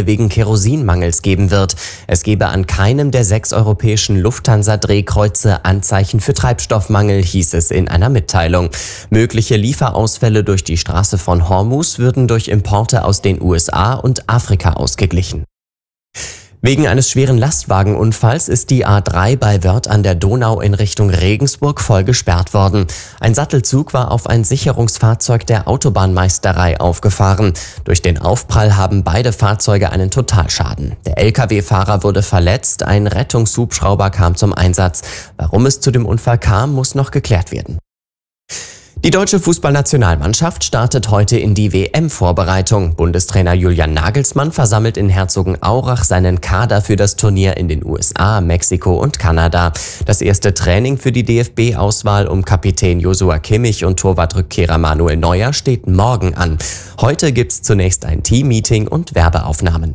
wegen Kerosinmangels geben wird. Es gebe an keinem der 6 europäischen Lufthansa-Drehkreuze Anzeichen für Treibstoffmangel, hieß es in einer Mitteilung. Mögliche Lieferausfälle durch die Straße von Hormuz würden durch Importe aus den USA und Afrika ausgeglichen. Wegen eines schweren Lastwagenunfalls ist die A3 bei Wörth an der Donau in Richtung Regensburg voll gesperrt worden. Ein Sattelzug war auf ein Sicherungsfahrzeug der Autobahnmeisterei aufgefahren. Durch den Aufprall haben beide Fahrzeuge einen Totalschaden. Der Lkw-Fahrer wurde verletzt, ein Rettungshubschrauber kam zum Einsatz. Warum es zu dem Unfall kam, muss noch geklärt werden. Die deutsche Fußballnationalmannschaft startet heute in die WM-Vorbereitung. Bundestrainer Julian Nagelsmann versammelt in Herzogenaurach seinen Kader für das Turnier in den USA, Mexiko und Kanada. Das erste Training für die DFB-Auswahl um Kapitän Joshua Kimmich und Torwartrückkehrer Manuel Neuer steht morgen an. Heute gibt's zunächst ein Team-Meeting und Werbeaufnahmen.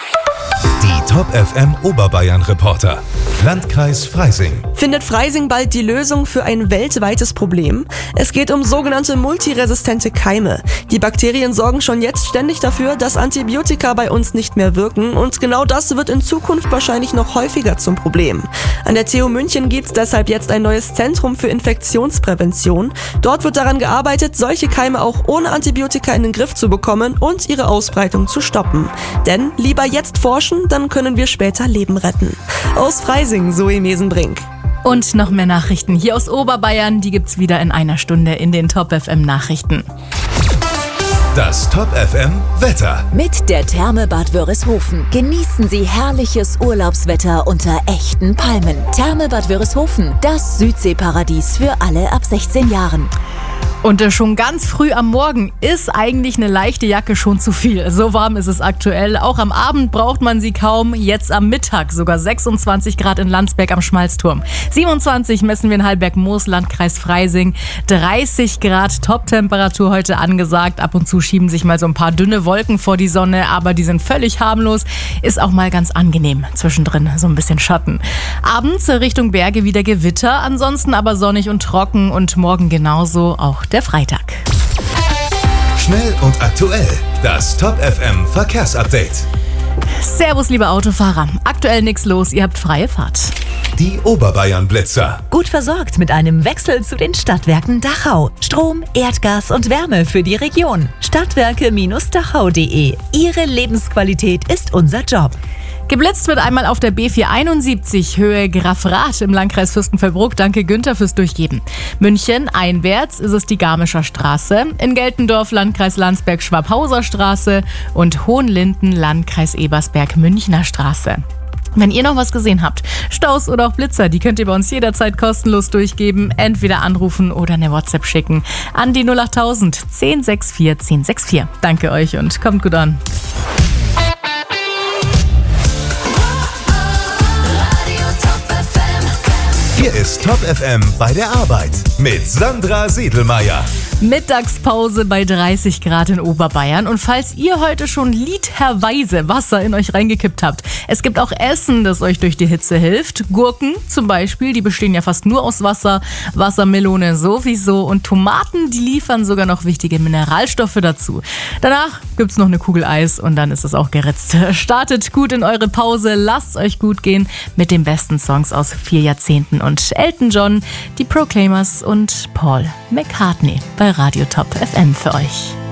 Die Top FM Oberbayern Reporter. Landkreis Freising. Findet Freising bald die Lösung für ein weltweites Problem? Es geht um sogenannte multiresistente Keime. Die Bakterien sorgen schon jetzt ständig dafür, dass Antibiotika bei uns nicht mehr wirken, und genau das wird in Zukunft wahrscheinlich noch häufiger zum Problem. An der TU München gibt's deshalb jetzt ein neues Zentrum für Infektionsprävention. Dort wird daran gearbeitet, solche Keime auch ohne Antibiotika in den Griff zu bekommen und ihre Ausbreitung zu stoppen. Denn lieber jetzt forschen, dann können wir später Leben retten. Aus Freising, Zoe Mesenbrink. Und noch mehr Nachrichten hier aus Oberbayern, die gibt's wieder in einer Stunde in den Top FM Nachrichten. Das Top FM Wetter. Mit der Therme Bad Wörishofen genießen Sie herrliches Urlaubswetter unter echten Palmen. Therme Bad Wörishofen, das Südseeparadies für alle ab 16 Jahren. Und schon ganz früh am Morgen ist eigentlich eine leichte Jacke schon zu viel. So warm ist es aktuell. Auch am Abend braucht man sie kaum. Jetzt am Mittag sogar 26 Grad in Landsberg am Schmalzturm. 27 messen wir in Hallberg-Moos, Landkreis Freising. 30 Grad Top-Temperatur heute angesagt. Ab und zu schieben sich mal so ein paar dünne Wolken vor die Sonne, aber die sind völlig harmlos. Ist auch mal ganz angenehm. Zwischendrin so ein bisschen Schatten. Abends Richtung Berge wieder Gewitter. Ansonsten aber sonnig und trocken, und morgen genauso auch der Freitag. Schnell und aktuell. Das Top FM Verkehrsupdate. Servus, liebe Autofahrer. Aktuell nichts los, ihr habt freie Fahrt. Die Oberbayern Blitzer. Gut versorgt mit einem Wechsel zu den Stadtwerken Dachau. Strom, Erdgas und Wärme für die Region. Stadtwerke-dachau.de. Ihre Lebensqualität ist unser Job. Geblitzt wird einmal auf der B471 Höhe Grafrath im Landkreis Fürstenfeldbruck. Danke Günther fürs Durchgeben. München einwärts ist es die Garmischer Straße. In Geltendorf Landkreis Landsberg Schwabhauser Straße und Hohenlinden Landkreis Ebersberg Münchner Straße. Wenn ihr noch was gesehen habt, Staus oder auch Blitzer, die könnt ihr bei uns jederzeit kostenlos durchgeben. Entweder anrufen oder eine WhatsApp schicken an die 08000 1064 1064. Danke euch und kommt gut an. Hier ist Top FM bei der Arbeit mit Sandra Siedelmeier. Mittagspause bei 30 Grad in Oberbayern. Und falls ihr heute schon literweise Wasser in euch reingekippt habt, es gibt auch Essen, das euch durch die Hitze hilft. Gurken zum Beispiel, die bestehen ja fast nur aus Wasser. Wassermelone sowieso. Und Tomaten, die liefern sogar noch wichtige Mineralstoffe dazu. Danach gibt's noch eine Kugel Eis und dann ist es auch geritzt. Startet gut in eure Pause, lasst euch gut gehen mit den besten Songs aus 4 Jahrzehnten und Elton John, die Proclaimers und Paul McCartney bei Radio Top FM für euch.